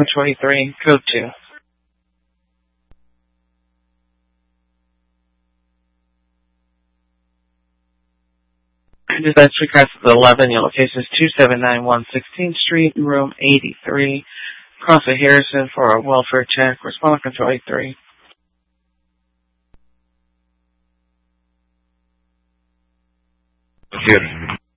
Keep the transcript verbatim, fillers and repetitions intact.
twenty-three, code two. Dispatch request is eleven. Your location is two seven nine one sixteenth Street, room eighty-three. Crossway Harrison for a welfare check. Respond control eighty-three. Computer.